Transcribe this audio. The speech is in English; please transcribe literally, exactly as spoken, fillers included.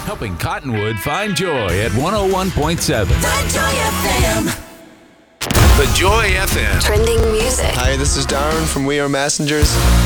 helping Cottonwood find joy at one oh one point seven. The Joy F M. The Joy F M. Trending music. Hi, this is Darren from We Are Messengers.